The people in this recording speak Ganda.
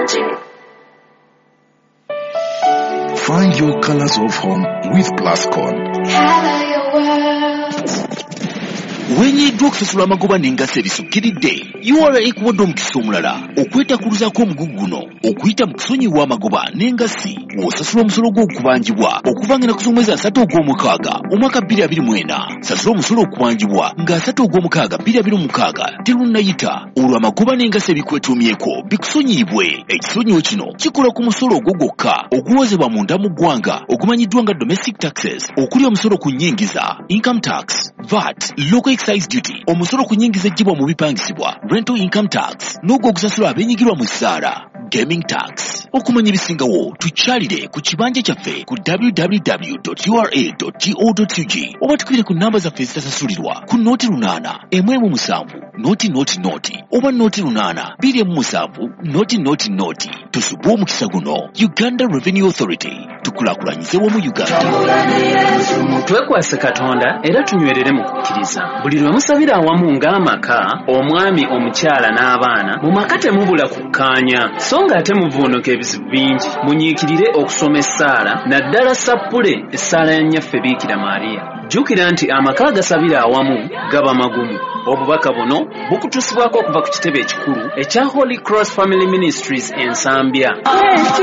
Find your colors of home with Plascon. Color your world. Wenyeddwa okusasula amagoba n'engaso ebisukkiridde URA ekuwadde omukisa omulala okwetakuluzaako omugugu guno okuyita mu kusonyiwa amagoba n'engasi w'osasula omusolo gw'okubangibwa okuva nga ku mwezi 3 ogw'omukaaga omwaka 2024. Sasula omusolo okubanjibwa nga 3 ogw'omukaaga 2026 terunnayita olwo amagoba n'engasi ebikwetuumyeko bikusonyiyibwe. Ekisonyiwo kino kikola ku musolo ogwo gwokka oguwozebwa munda mu ggwanga ogumanyiddwa nga domestic taxes, okuli omusolo ku nnyingiza income tax, VAT, local excise duty, omusolo ku nnyingiza ejjibwa mu bipangisibwa rental income tax, n'ogwo ogusasula abenyigirwa mu ssaala gaming tax. Okumanya ebisingawo tukyalire ku kibanja kyaffe ku www.ura.go.ug oba tukubire ku nnamba zaffe ezitasasulirwa ku nooti 8 117 noti oba nooti 8 217 noti. Tusubwe omukisa guno. Uganda Revenue Authority, tukulaakulanyize wamu Uganda. Twekwase Katonda era tunywerere mu kukkiriza. Buli lwe musabira awamu ng'amaka, omwami, omukyala n'abaana, mu maka temubula kukkaanya so nga ate muvuunuka ebizibu bingi. Munyiikirire okusoma essaala, naddala sappule essaala ya nnyaffe Biikira Maariya. Jjukira nti amaka agasabira awamu gaba magumu. Obubaka buno bukutusibwako okuva ku kitebe ekikulu ekya Holy Cross Family Ministries Ensambya.